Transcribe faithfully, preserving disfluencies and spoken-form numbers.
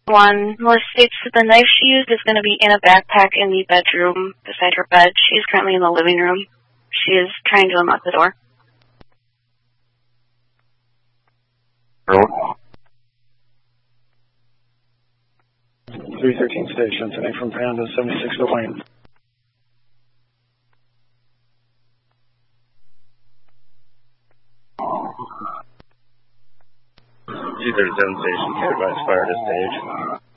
One, Melissa states that the knife she used is going to be in a backpack in the bedroom beside her bed. She is currently in the living room. She is trying to unlock the door. three thirteen station, sending from Panda seventy-six to Wayne. G thirty-seven station, can advise fire to stage.